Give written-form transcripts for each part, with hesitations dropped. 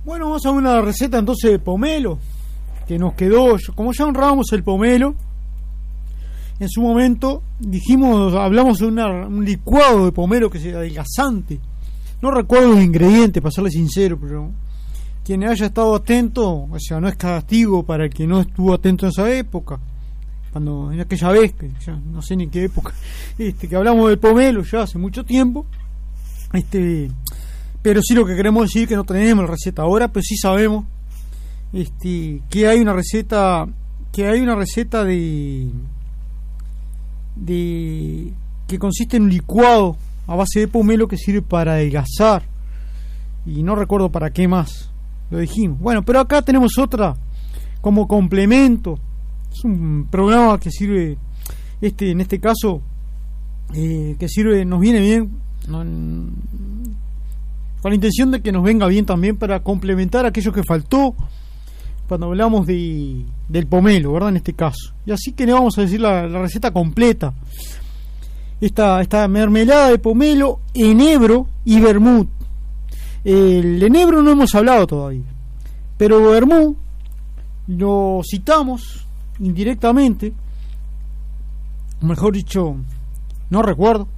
Bueno, vamos a una receta entonces de pomelo que nos quedó. Como ya honrábamos el pomelo, en su momento hablamos de un licuado de pomelo que es adelgazante. No recuerdo los ingredientes, para serle sincero, pero quien haya estado atento, o sea, no es castigo para el que no estuvo atento en esa época, cuando en aquella vez, que ya no sé ni en qué época, que hablamos del pomelo ya hace mucho tiempo, pero sí lo que queremos decir es que no tenemos la receta ahora, pero sí sabemos que hay una receta de que consiste en un licuado a base de pomelo que sirve para adelgazar, y no recuerdo para qué más lo dijimos. Bueno, pero acá tenemos otra como complemento. Es un programa que sirve, en este caso, que sirve, nos viene bien, con la intención de que nos venga bien también para complementar aquello que faltó cuando hablamos del pomelo, ¿verdad? En este caso. Y así que le vamos a decir la receta completa. Esta mermelada de pomelo, enebro y vermut. El enebro no hemos hablado todavía, pero vermut lo citamos indirectamente, mejor dicho no recuerdo,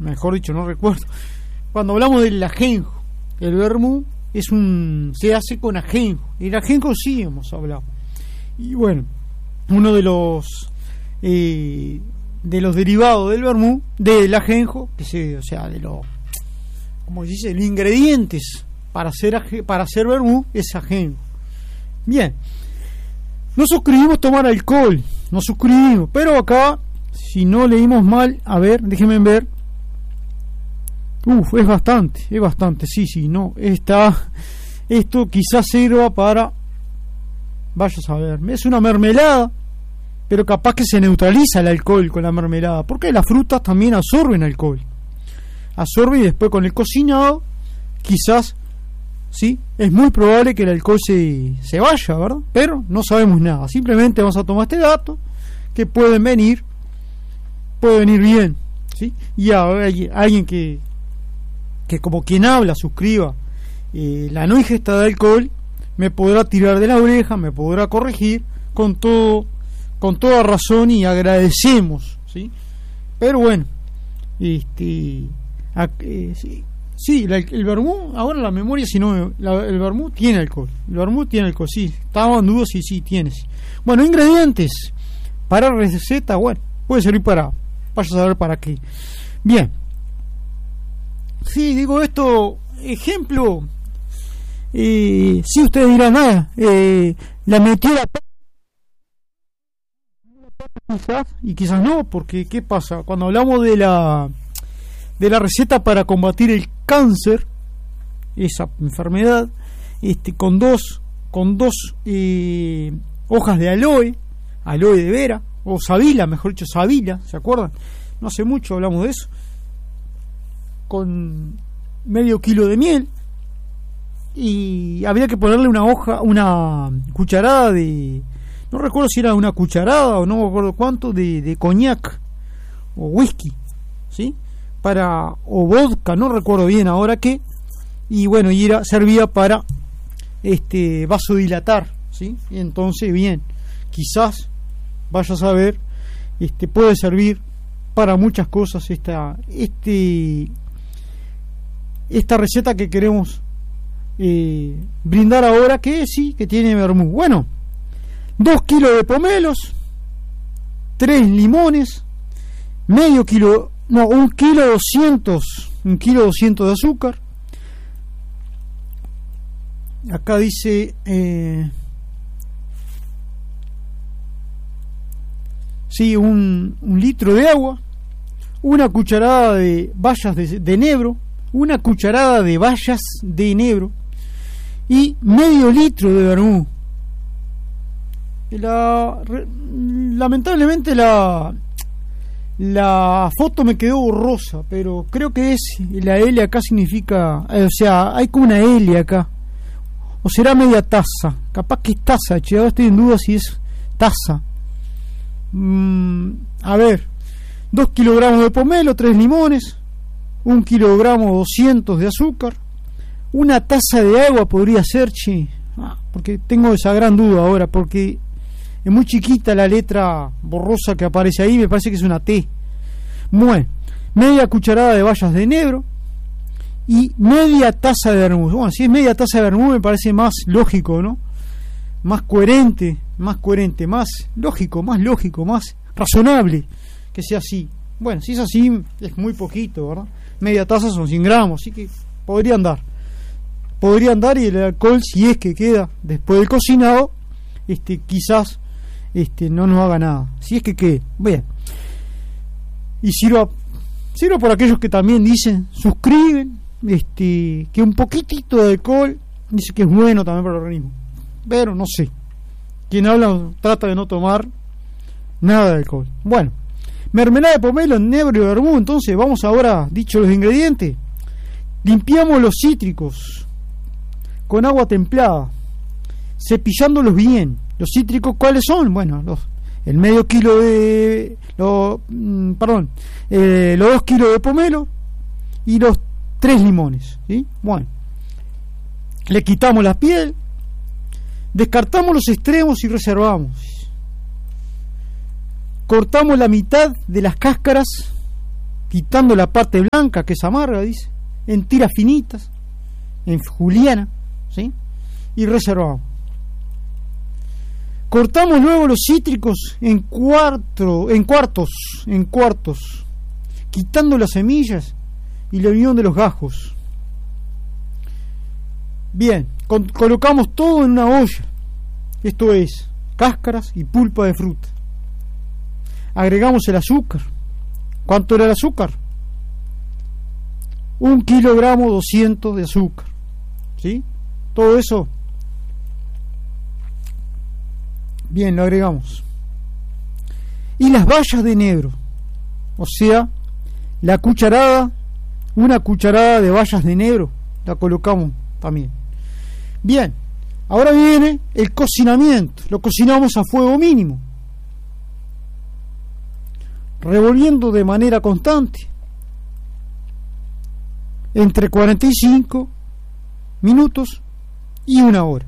cuando hablamos del ajenjo. El vermut se hace con ajenjo. El ajenjo sí hemos hablado. Y bueno, uno de los derivados del vermut, del ajenjo, como se dice, los ingredientes para hacer vermut es ajenjo. Bien, no suscribimos tomar alcohol, pero acá, si no leímos mal, a ver, déjenme ver. Es bastante, sí, no, esto quizás sirva para, vaya a saber, es una mermelada, pero capaz que se neutraliza el alcohol con la mermelada, porque las frutas también absorben alcohol, y después con el cocinado, quizás, sí, es muy probable que el alcohol se vaya, ¿verdad? Pero no sabemos nada, simplemente vamos a tomar este dato, que puede venir bien, ¿sí? Y alguien que como quien habla suscriba la no ingesta de alcohol, me podrá tirar de la oreja, me podrá corregir con toda razón, y agradecemos, ¿sí? Pero bueno, sí, el vermut, ahora la memoria, el vermut tiene alcohol, sí, estaba en duda si tiene. Bueno, ingredientes para receta, bueno, puede servir para, vaya a saber para qué. Bien, sí, digo esto, ejemplo, si ustedes dirán, la metió la quizás, y quizás no, porque ¿qué pasa? Cuando hablamos de la receta para combatir el cáncer, esa enfermedad, con dos hojas de aloe de vera, o sabila, mejor dicho, sabila, ¿se acuerdan? No hace mucho hablamos de eso, con medio kilo de miel, y había que ponerle una cucharada de, no recuerdo si era una cucharada o no me acuerdo cuánto, de coñac o whisky, ¿sí? O vodka, no recuerdo bien ahora qué, y bueno, servía para vasodilatar, ¿sí? Y entonces, bien, quizás, vaya a saber, puede servir para muchas cosas esta receta que queremos brindar ahora, que sí, que tiene vermut. Bueno, 2 kilos de pomelos, 3 limones, un kilo 200 de azúcar. Acá dice sí, un litro de agua, una cucharada de bayas de enebro, y medio litro de vermut. Lamentablemente la foto me quedó borrosa, pero creo que la L acá significa, hay como una L acá, o será media taza, capaz que es taza, ahora estoy en duda si es taza. A ver, 2 kilogramos de pomelo, 3 limones, 1 kilogramo 200 de azúcar, Una taza de agua podría ser, che. Porque tengo esa gran duda ahora, porque es muy chiquita la letra borrosa que aparece ahí, me parece que es una T. Bueno, media cucharada de bayas de enebro y media taza de vermut. Bueno, si es media taza de vermut me parece más lógico, ¿no? Más coherente, más lógico, más razonable que sea así. Bueno, si es así, es muy poquito, ¿verdad? Media taza son 100 gramos, así que podría andar, y el alcohol, si es que queda después del cocinado, quizás no nos haga nada, si es que quede. Bien, y sirva por aquellos que también dicen, suscriben, que un poquitito de alcohol dice que es bueno también para el organismo, pero no sé, quien habla trata de no tomar nada de alcohol. Bueno, mermelada de pomelo, enebro y vermut. Entonces vamos ahora, dicho los ingredientes, limpiamos los cítricos con agua templada, cepillándolos bien. Los cítricos, ¿cuáles son? Bueno, el medio kilo de los 2 kilos de pomelo y los 3 limones, ¿sí? Bueno, le quitamos la piel, descartamos los extremos y reservamos. Cortamos la mitad de las cáscaras, quitando la parte blanca que es amarga, dice, en tiras finitas, en juliana, ¿sí? Y reservamos. Cortamos luego los cítricos en cuartos, quitando las semillas y la unión de los gajos. Bien, colocamos todo en una olla, esto es, cáscaras y pulpa de fruta. Agregamos el azúcar. ¿Cuánto era el azúcar? 1 kilogramo 200 de azúcar, ¿sí? Todo eso, bien, lo agregamos. Y las bayas de enebro, o sea, una cucharada de bayas de enebro, la colocamos también. Bien, ahora viene el cocinamiento. Lo cocinamos a fuego mínimo, revolviendo de manera constante entre 45 minutos y 1 hora.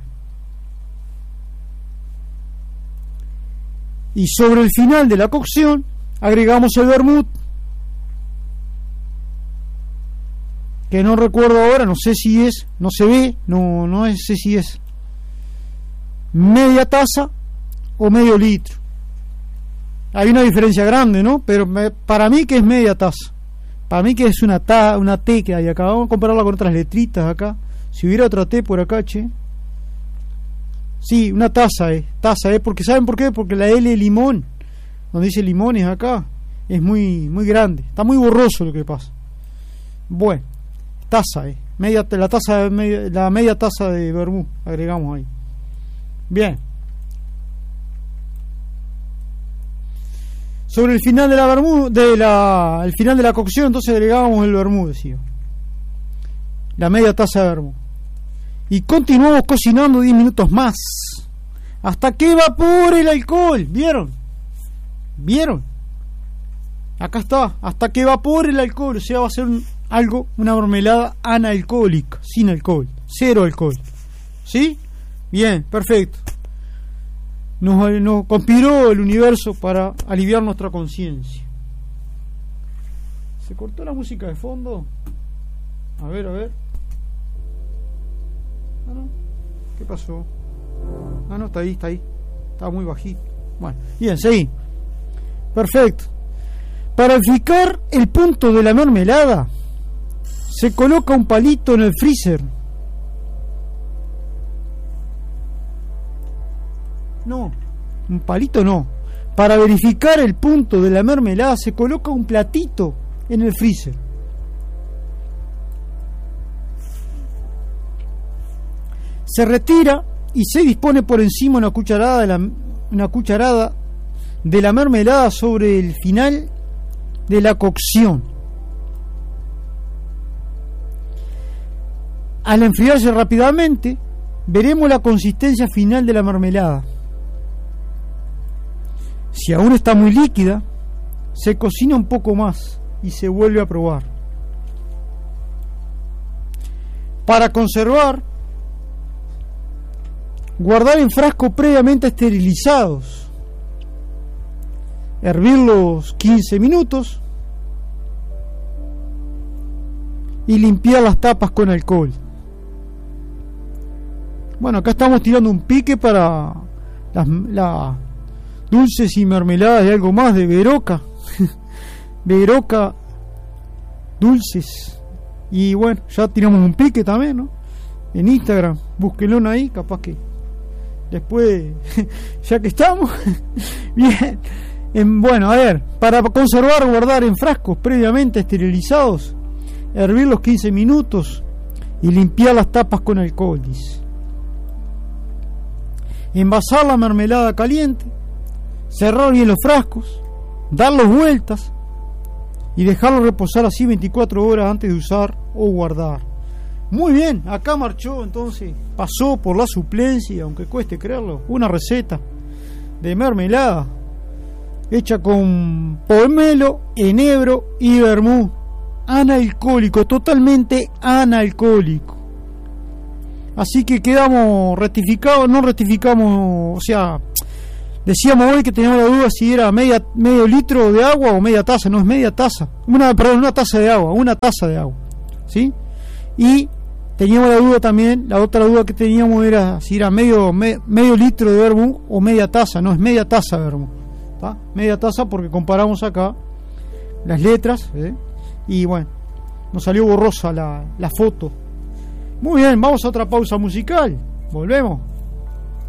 Y sobre el final de la cocción agregamos el vermut, que no recuerdo ahora, no sé si es, no se ve, no sé si es media taza o medio litro. Hay una diferencia grande, ¿no? Pero para mí que es media taza. Para mí que es una T que hay acá. Vamos a compararla con otras letritas acá. Si hubiera otra T por acá, che. Sí, una taza, porque ¿saben por qué? Porque la L de limón, donde dice limones acá, es muy grande. Está muy borroso lo que pasa. Bueno, taza, la media taza de vermut agregamos ahí. Bien. Sobre el final de el final de la cocción, entonces agregamos el vermut, decía. La media taza de vermut. Y continuamos cocinando 10 minutos más, hasta que evapore el alcohol. ¿Vieron? Acá está, hasta que evapore el alcohol. O sea, va a ser una mermelada analcohólica, sin alcohol, 0 alcohol. ¿Sí? Bien, perfecto. Nos conspiró el universo para aliviar nuestra conciencia. ¿Se cortó la música de fondo? A ver. Ah, no. ¿Qué pasó? Ah, no, está ahí. Está muy bajito. Bueno, bien, seguí. Perfecto. Para fijar el punto de la mermelada, se coloca un palito en el freezer. No, un palito no. Para verificar el punto de la mermelada, se coloca un platito en el freezer. Se retira y se dispone por encima una cucharada de la mermelada sobre el final de la cocción. Al enfriarse rápidamente, veremos la consistencia final de la mermelada. Si aún está muy líquida, se cocina un poco más y se vuelve a probar. Para conservar, guardar en frascos previamente esterilizados, hervirlos 15 minutos y limpiar las tapas con alcohol. Bueno, acá estamos tirando un pique para las dulces y mermeladas de algo más de Veroca. Veroca dulces. Y bueno, ya tiramos un pique también, ¿no? En Instagram, búsquenlo ahí, capaz que después, ya que estamos. Bien. Bueno, a ver, para conservar, guardar en frascos previamente esterilizados, hervirlos 15 minutos y limpiar las tapas con alcohol, dice. Envasar la mermelada caliente, cerrar bien los frascos, darlos vueltas y dejarlo reposar así 24 horas antes de usar o guardar. Muy bien, acá marchó entonces, pasó por la suplencia, aunque cueste creerlo, una receta de mermelada hecha con pomelo, enebro y vermú, analcohólico, totalmente analcohólico. Así que quedamos rectificados, no rectificamos, o sea, decíamos hoy que teníamos la duda si era medio litro de agua o media taza. No, es media taza, una taza de agua, ¿sí? Y teníamos la duda también, la otra duda que teníamos era si era medio litro de vermú o media taza. No, es media taza de vermú, ¿tá? Media taza porque comparamos acá las letras, y bueno, nos salió borrosa la foto. Muy bien, vamos a otra pausa musical, volvemos.